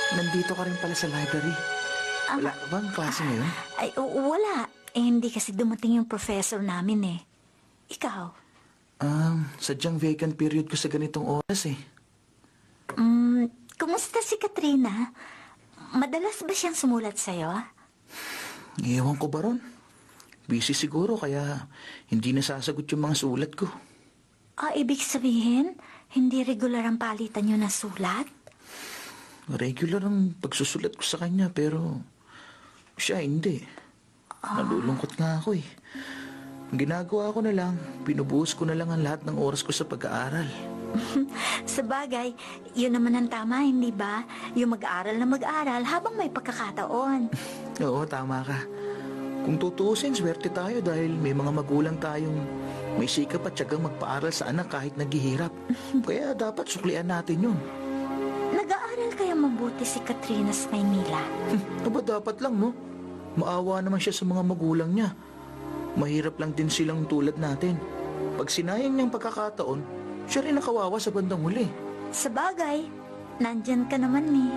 nandito ka rin pala sa library. Wala ka bang klase ngayon? Ay, wala. Hindi kasi dumating yung professor namin eh. Ikaw? Sadyang vacant period ko sa ganitong oras eh. Kumusta si Katrina? Madalas ba siyang sumulat sa'yo? Ewan ko ba ron? Busy siguro kaya hindi nasasagot yung mga sulat ko. Ibig sabihin, hindi regular ang palitan niyo ng sulat? Regular ang pagsusulat ko sa kanya pero siya hindi. Nalulungkot nga ako eh. Ang ginagawa ko na lang, pinubuhos ko na lang ang lahat ng oras ko sa pag-aaral. Sabagay, yun naman ang tama, hindi ba? Yung mag-aaral na mag-aaral habang may pagkakataon. Oo, tama ka. Kung tutuusin, swerte tayo dahil may mga magulang tayong may sikap at tiyagang magpaaral sa anak kahit naghihirap. Kaya dapat suklian natin yun. Nag-aaral kaya mabuti si Katrina sa Maynila? Aba dapat lang, no? Maawa naman siya sa mga magulang niya. Mahirap lang din silang tulad natin. Pag sinayang niyang pagkakataon, siya rin nakawawa sa bandang huli. Sabagay, nandyan ka naman eh.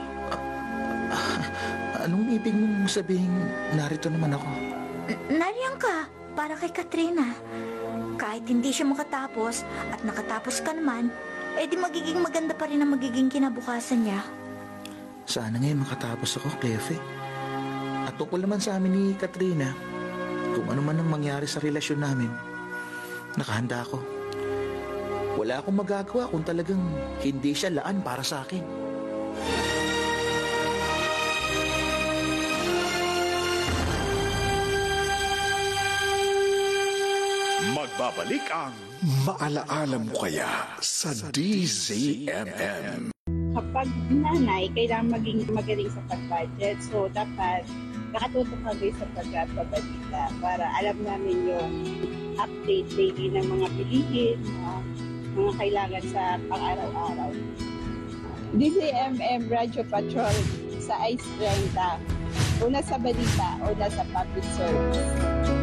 Anong ibig mong sabihin narito naman ako? Nariyan ka, para kay Katrina. Kahit hindi siya makatapos at nakatapos ka naman, di magiging maganda pa rin ang magiging kinabukasan niya. Sana ngayon makatapos ako, Clefie. At tungkol naman sa amin ni Katrina, kung ano man ang mangyari sa relasyon namin, nakahanda ako. Wala akong magagawa kung talagang hindi siya laan para sa akin. Magbabalik ang Maalaala Mo Kaya sa DZMM. Kapag nanay, kailangan maging magaling sa pag-budget. So, dapat nakatutok kami sa pagbabalita para alam namin yung update daily ng mga bilihin, mga kailangan sa pang-araw-araw. DZMM Radio Patrol sa ICE 30. Una sa balita, una sa public service.